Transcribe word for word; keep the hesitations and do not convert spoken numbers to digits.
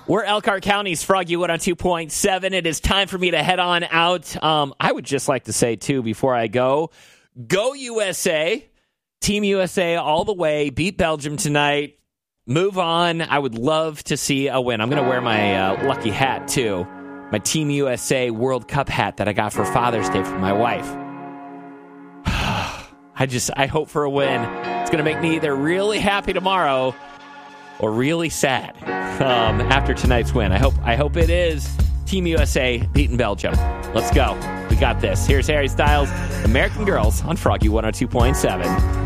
We're Elkhart County's Froggy one oh two point seven. It is time for me to head on out. Um, I would just like to say, too, before I go, go U S A. Team U S A all the way. Beat Belgium tonight. Move on. I would love to see a win. I'm going to wear my uh, lucky hat, too. My Team U S A World Cup hat that I got for Father's Day from my wife. I just, I hope for a win. It's going to make me either really happy tomorrow or really sad um, after tonight's win. I hope I hope it is Team U S A beating Belgium. Let's go. We got this. Here's Harry Styles, American Girls on Froggy one oh two point seven.